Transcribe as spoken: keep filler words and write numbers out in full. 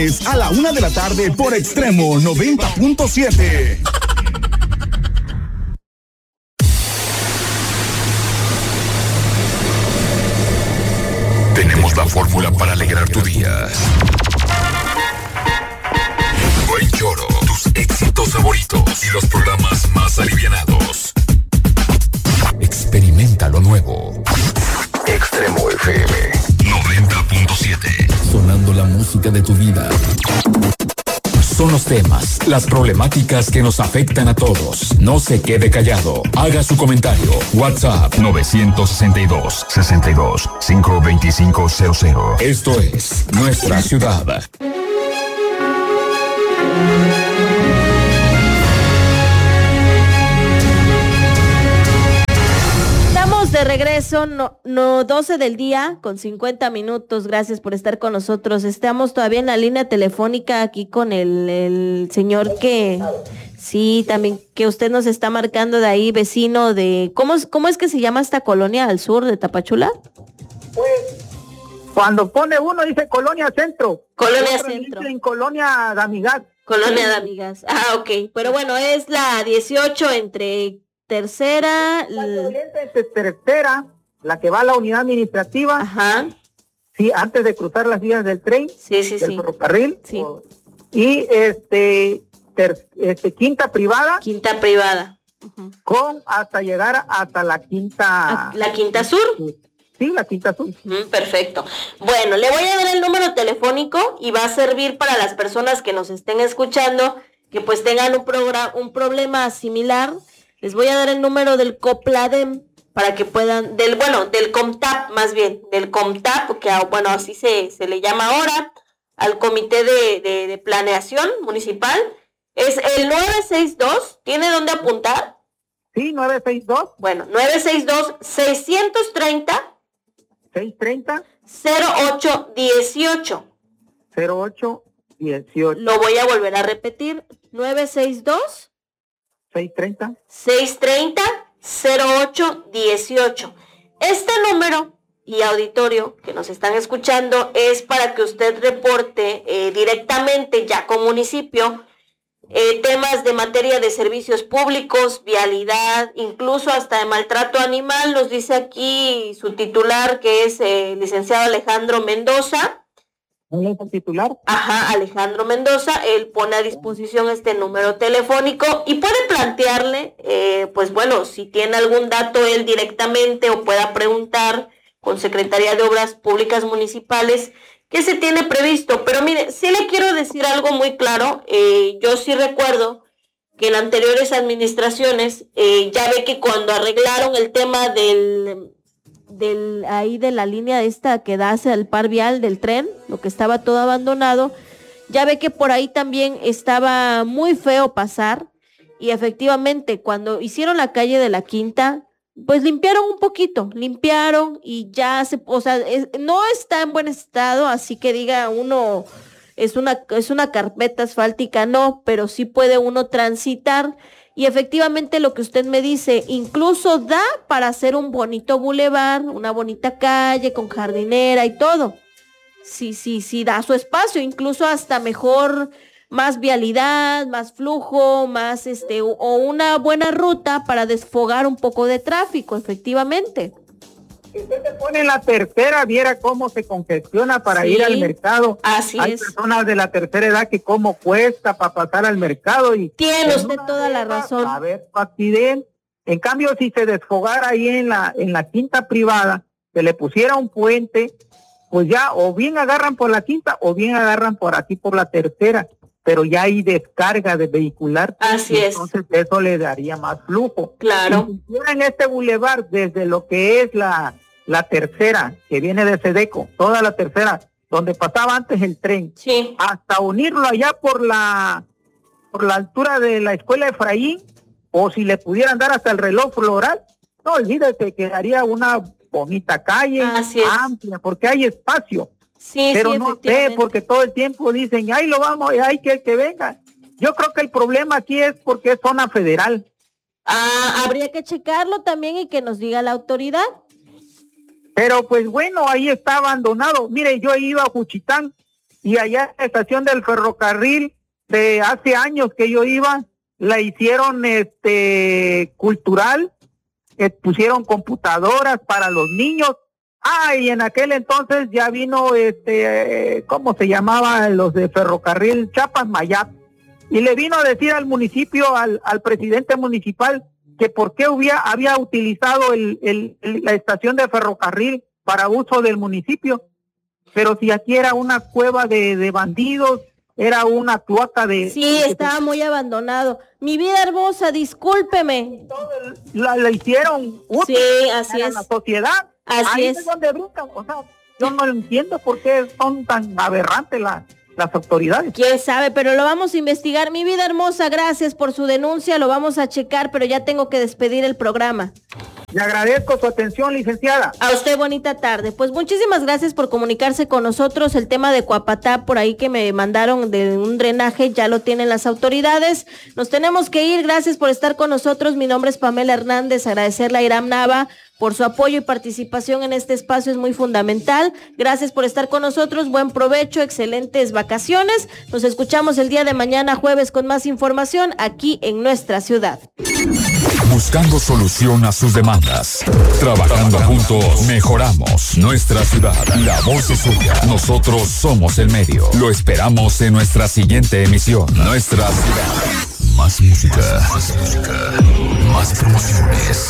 Es a la una de la tarde por Extremo noventa punto siete. Tenemos la fórmula para alegrar tu día. Buen Choro, tus éxitos favoritos y los programas más alivianados. Experimenta lo nuevo. Extremo F M noventa punto siete. Sonando la música de tu vida. Son los temas, las problemáticas que nos afectan a todos. No se quede callado. Haga su comentario. WhatsApp nueve seis dos, sesenta y dos, quinientos veinticinco cero cero. Esto es Nuestra Ciudad. De regreso, no, no, doce del día con cincuenta minutos. Gracias por estar con nosotros. Estamos todavía en la línea telefónica aquí con el, el señor que, sí, también que usted nos está marcando de ahí, vecino de, ¿cómo, cómo es que se llama esta colonia al sur de Tapachula? Pues, cuando pone uno dice Colonia Centro. Colonia Centro. En Colonia de Amigas. Colonia de Amigas. Ah, ok. Pero bueno, es la dieciocho entre tercera, la l... tercera, la que va a la unidad administrativa. Ajá. Sí, antes de cruzar las vías del tren, sí, sí, del sí. ferrocarril. Sí. Y este, ter, este quinta privada. Quinta privada. Uh-huh. Con hasta llegar hasta la quinta. ¿La quinta sur? Sí, la quinta sur. Uh-huh, perfecto. Bueno, le voy a dar el número telefónico y va a servir para las personas que nos estén escuchando, que pues tengan un programa, un problema similar. Les voy a dar el número del COPLADEM para que puedan, del bueno, del COMTAP más bien, del COMTAP, que bueno, así se, se le llama ahora, al Comité de, de, de Planeación Municipal. Es el nueve seis dos, ¿tiene dónde apuntar? Sí, nueve seis dos. Bueno, nueve seis dos, seis tres cero. seiscientos treinta. cero ocho dieciocho. cero ocho dieciocho. Lo voy a volver a repetir, nueve seis dos. seiscientos treinta. seiscientos treinta, cero ocho dieciocho. Este número y auditorio que nos están escuchando es para que usted reporte eh, directamente ya con municipio eh, temas de materia de servicios públicos, vialidad, incluso hasta de maltrato animal. Nos dice aquí su titular, que es el eh, licenciado Alejandro Mendoza. ¿Es el titular? Ajá, Alejandro Mendoza. Él pone a disposición este número telefónico y puede plantearle, eh, pues bueno, si tiene algún dato él directamente o pueda preguntar con Secretaría de Obras Públicas Municipales qué se tiene previsto. Pero mire, sí le quiero decir algo muy claro. Eh, yo sí recuerdo que en anteriores administraciones, eh, ya ve que cuando arreglaron el tema del... del ahí de la línea esta que da hacia el par vial del tren, lo que estaba todo abandonado, ya ve que por ahí también estaba muy feo pasar, y efectivamente cuando hicieron la calle de la Quinta, pues limpiaron un poquito, limpiaron y ya se, o sea, es, no está en buen estado, así que diga uno es una es una carpeta asfáltica, no, pero sí puede uno transitar. Y efectivamente lo que usted me dice, incluso da para hacer un bonito bulevar, una bonita calle con jardinera y todo. Sí, sí, sí, da su espacio, incluso hasta mejor, más vialidad, más flujo, más este, o, o una buena ruta para desfogar un poco de tráfico, efectivamente. Si usted se pone en la tercera, viera cómo se congestiona para sí, ir al mercado. Así Hay es. personas de la tercera edad que cómo cuesta para pasar al mercado. Y tiene usted toda la razón. A ver, accidente. En cambio, si se desfogara ahí en la, en la quinta privada, se le pusiera un puente, pues ya o bien agarran por la quinta o bien agarran por aquí por la tercera, pero ya hay descarga de vehicular. Así es. Entonces eso le daría más flujo. Claro. Si hicieran este bulevar desde lo que es la, la tercera, que viene de Sedeco, toda la tercera, donde pasaba antes el tren, sí, hasta unirlo allá por la, por la altura de la escuela Efraín, o si le pudieran dar hasta el reloj floral, no olvídate que haría una bonita calle, amplia, porque hay espacio. Sí, pero sí, no sé, porque todo el tiempo dicen, ahí lo vamos, hay que que venga. Yo creo que el problema aquí es porque es zona federal. Ah, habría que checarlo también y que nos diga la autoridad. Pero pues bueno, ahí está abandonado. Mire, yo he ido a Juchitán y allá en la estación del ferrocarril de hace años que yo iba, la hicieron este cultural, eh, pusieron computadoras para los niños. Ah, y en aquel entonces ya vino este, eh, ¿cómo se llamaba? Los de ferrocarril, Chapas Mayap, y le vino a decir al municipio, al, al presidente municipal, que por qué hubiera, había utilizado el, el, el, la estación de ferrocarril para uso del municipio, pero si aquí era una cueva de, de bandidos, era una cloaca de... Sí, de, estaba de, muy abandonado. Mi vida hermosa, discúlpeme. La, la hicieron útil sí, así a es. la sociedad. Así Ahí es. es donde brincan, o sea, yo no entiendo por qué son tan aberrantes las, las autoridades. Quién sabe, pero lo vamos a investigar. Mi vida hermosa, gracias por su denuncia, lo vamos a checar, pero ya tengo que despedir el programa. Le agradezco su atención, licenciada. A usted, bonita tarde. Pues muchísimas gracias por comunicarse con nosotros. El tema de Cuapatá, por ahí que me mandaron de un drenaje, ya lo tienen las autoridades. Nos tenemos que ir. Gracias por estar con nosotros. Mi nombre es Pamela Hernández. Agradecerle a Iram Nava por su apoyo y participación en este espacio, es muy fundamental. Gracias por estar con nosotros. Buen provecho, excelentes vacaciones. Nos escuchamos el día de mañana, jueves, con más información aquí en nuestra ciudad. Buscando solución a sus demandas. Trabajando juntos, mejoramos nuestra ciudad. La voz es suya. Nosotros somos el medio. Lo esperamos en nuestra siguiente emisión. Nuestra ciudad. Más música. Más música. Más promociones.